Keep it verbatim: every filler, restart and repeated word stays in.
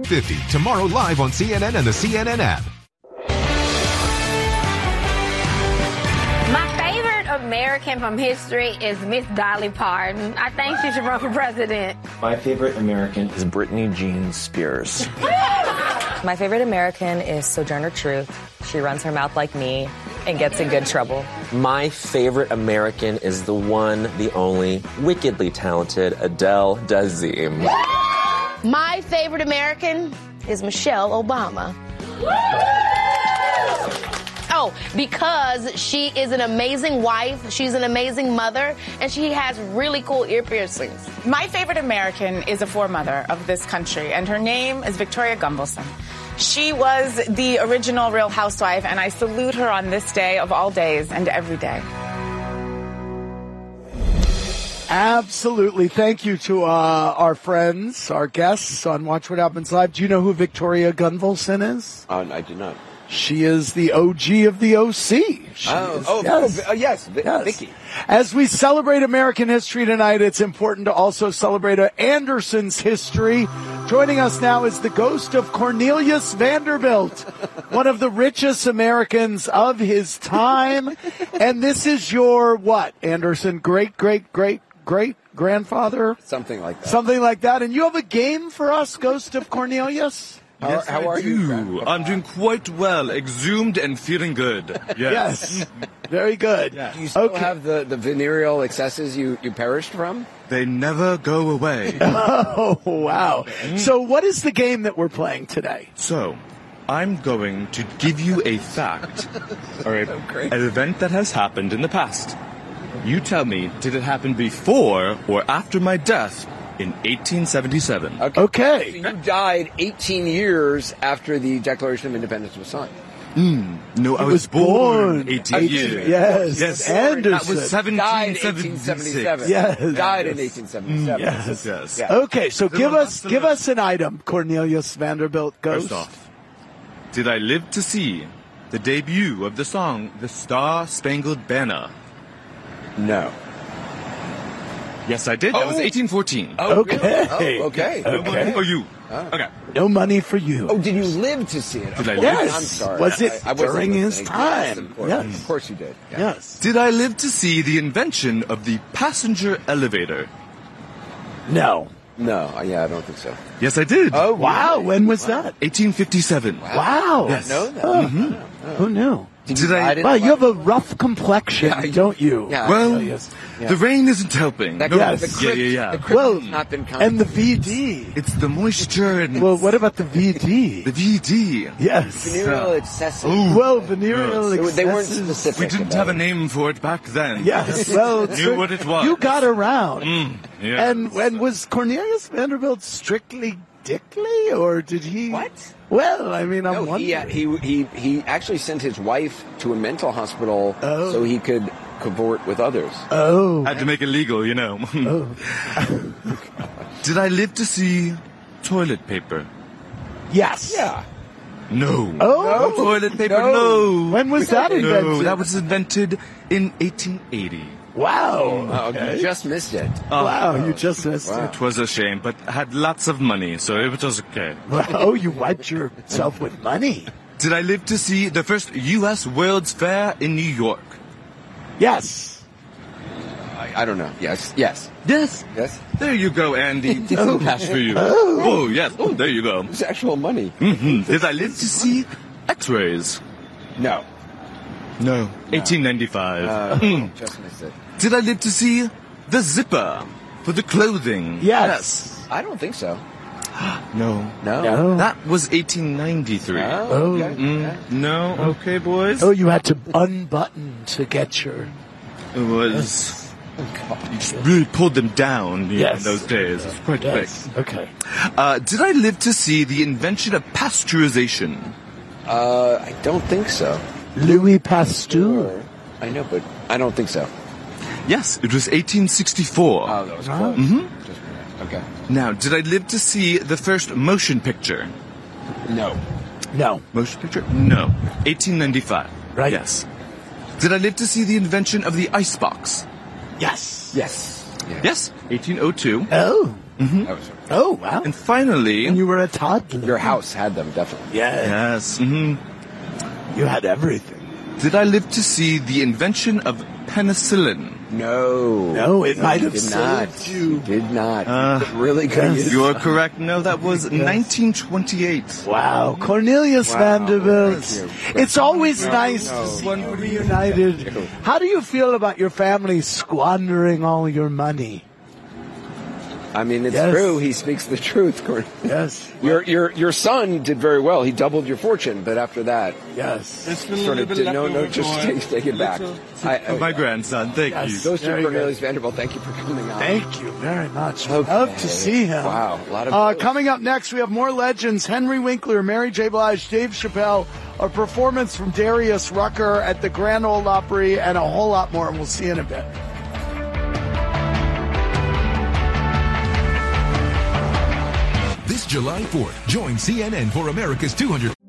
fifty, tomorrow live on C N N and the C N N app. My favorite American from history is Miss Dolly Parton. I think she should run for president. My favorite American is Britney Jean Spears. My favorite American is Sojourner Truth. She runs her mouth like me and gets in good trouble. My favorite American is the one, the only, wickedly talented Adele Dazeem. My favorite American is Michelle Obama. Oh, because she is an amazing wife, she's an amazing mother, and she has really cool ear piercings. My favorite American is a foremother of this country, and her name is Victoria Gunvalson. She was the original Real Housewife, and I salute her on this day of all days and every day. Absolutely. Thank you to uh, our friends, our guests on Watch What Happens Live. Do you know who Victoria Gunvalson is? Uh, I do not. She is the O G of the O C. She Oh, is, oh, yes. oh, uh, yes, v- Yes. Vicky. As we celebrate American history tonight, it's important to also celebrate uh, Anderson's history. Joining us now is the ghost of Cornelius Vanderbilt, one of the richest Americans of his time. And this is your, what, Anderson? Great, great, great, great grandfather? Something like that. Something like that. And you have a game for us, Ghost of Cornelius? How, Yes, how I are do. you? I'm doing quite well, exhumed and feeling good. Yes. Yes. Very good. Do you still Okay. have the, the venereal excesses you, you perished from? They never go away. Oh, wow. So what is the game that we're playing today? So, I'm going to give you a fact, or a, great. an event that has happened in the past. You tell me, did it happen before or after my death in eighteen seventy-seven? Okay. Okay. So you died eighteen years after the Declaration of Independence was signed. No, I was was born, born eighteen years. Yes. Yes. Anderson. That was Died in seventeen eighteen seventy-six. seventy-seven. Yes. Died in Yes. eighteen seventy-seven. Yes. Yes. Yeah. Okay, so Then give we'll us have to give look. us an item, Cornelius Vanderbilt Ghost. First off, did I live to see the debut of the song The Star Spangled Banner? No. Yes, I did. That was Oh. eighteen fourteen. Oh, Okay. really? Oh, okay. No money for you. Okay. No money for you. Oh, did you live to see it? Did I Of live? course. Yes. I'm sorry. Was it I, I wasn't during his listening. time? Yes, of course, Yes. of course you did. Yeah. Yes. Did I live to see the invention of the passenger elevator? No. No, uh, yeah, I don't think so. Yes, I did. Oh, Wow, really? when was that? eighteen fifty-seven. Wow. Yes. I know that. Oh, Mm-hmm. Who knew? Did, Did you I- ride it? Well, you have a rough complexion, Yeah, I- don't you? Yeah. Well, Cornelius? the rain isn't helping. That, No, Yes. the yeah, crypt, yeah, yeah. The crypt Well, has not been kind and the V D. It's the moisture and Well, what about the V D? the V D. Yes. venereal excessive. Well, venereal They, they weren't excesses. specific. We didn't about have a it. name for it back then. Yes. Well, Knew what it was. You got around. Mm, yeah. And and was Cornelius Vanderbilt strictly dickly, or did he? What? Well, I mean, I'm No, he, wondering. he he he actually sent his wife to a mental hospital Oh. so he could cavort with others. Oh. Had to make it legal, you know. Did I live to see toilet paper? Yes. Yeah. No. Oh. No toilet paper, No. no. When was that invented? No, that was invented in eighteen eighty. Wow. Oh, you just missed it. Wow, you just missed Wow. It was a shame, but had lots of money, so it was okay. it. Oh, you wiped yourself with money. Did I live to see the first U S World's Fair in New York? Yes. I, I don't know. Yes. Yes. Yes. Yes. There you go, Andy. Full cash for you. Oh, yes. Oh, there you go. It's actual money. Mhm. Did I live to see X-rays? No. No. eighteen ninety-five. Uh, Mm. Just missed it. Did I live to see the zipper for the clothing? Yes. I don't think so. No. No. No. That was eighteen ninety-three. Oh. Okay. Mm, Yeah. No. Okay, boys. Oh, you had to unbutton to get your. It was. You just really pulled them down you know, Yes. in those days. It was quite Yes. quick. Okay. Uh, did I live to see the invention of pasteurization? Uh, I don't think so. Louis Pasteur. I know, but I don't think so. Yes, it was eighteen sixty-four. Oh, that was Wow. close. Mhm. Just, okay. Now, did I live to see the first motion picture? No. No. Motion picture? No. eighteen ninety-five. Right. Yes. Did I live to see the invention of the icebox? Yes. Yes. Yeah. Yes. eighteen oh two. Oh. Mm-hmm. That was Oh, wow. And finally, And you were a toddler. your house had them, definitely. Yeah. yes, hmm You had everything. did I live to see the invention of penicillin? No. No, it might You have did not. saved you. Did not. Uh, really good. yes. You are correct. No, that was nineteen twenty-eight. Wow. Cornelius Wow. Vanderbilt. Thank you. It's always No, nice no. to see you reunited. How do you feel about your family squandering all your money? I mean, it's Yes. true. He speaks the truth. Gordon. Yes. Your your your son did very well. He doubled your fortune, but after that, Yes. sort of did, no no just take, take it back. I, I, My grandson, thank Yes. you. Goes to Very Cornelius Vanderbilt. Thank you for coming on. Thank you very much. Okay. Love to see him. Wow, a lot of Uh, those. coming up next, we have more legends. Henry Winkler, Mary J. Blige, Dave Chappelle, a performance from Darius Rucker at the Grand Ole Opry, and a whole lot more. And we'll see you in a bit. This July fourth, join C N N for America's two hundred